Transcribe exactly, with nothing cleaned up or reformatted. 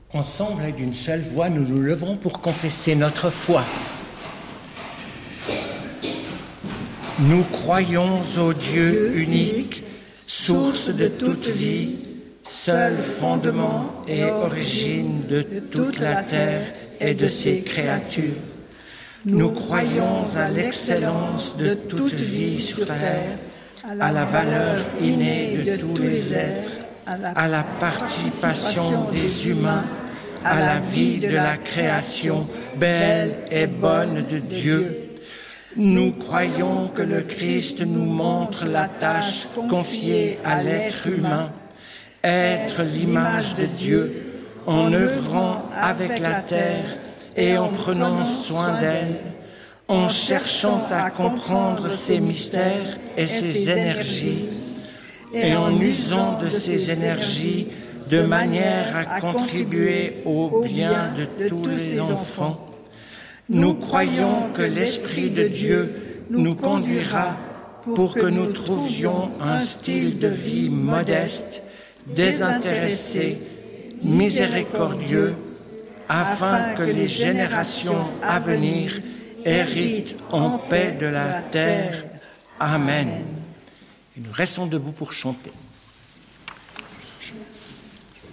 Ensemble et d'une seule voix, nous nous levons pour confesser notre foi. Nous croyons au Dieu unique, source de toute vie, seul fondement et origine de toute la terre et de ses créatures. Nous croyons à l'excellence de toute vie sur terre, à la valeur innée de tous les êtres, à la participation des humains, à la vie de la création belle et bonne de Dieu. Nous croyons que le Christ nous montre la tâche confiée à l'être humain, être l'image de Dieu, en œuvrant avec la terre et en prenant soin d'elle, en cherchant à comprendre ses mystères et ses énergies, et en usant de ces énergies de manière à contribuer au bien de tous les enfants. Nous croyons que l'Esprit de Dieu nous conduira pour que nous trouvions un style de vie modeste, désintéressé, miséricordieux, afin que les générations à venir héritent en paix de la terre. Amen. Et nous restons debout pour chanter.